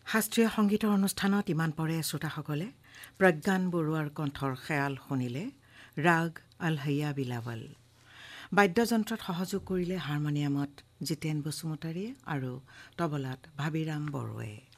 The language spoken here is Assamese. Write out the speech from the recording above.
শাস্ত্ৰীয় সংগীতৰ অনুষ্ঠানত ইমান পৰে শ্ৰোতাসকলে প্ৰজ্ঞান বৰুৱাৰ কণ্ঠৰ খেয়াল শুনিলে ৰাগ আলহাইয়া বিলাৱল। বাদ্যযন্ত্ৰত সহযোগ কৰিলে হাৰমনিয়ামত জিতেন বসুমতাৰীয়ে আৰু তবলাত ভাবিৰাম বড়োৱে।